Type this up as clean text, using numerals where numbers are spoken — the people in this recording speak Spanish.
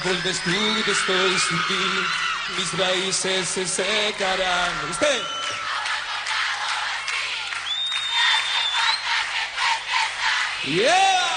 Vuelves tú y estoy sin ti, mis raíces se secarán. ¿Usted? Yeah!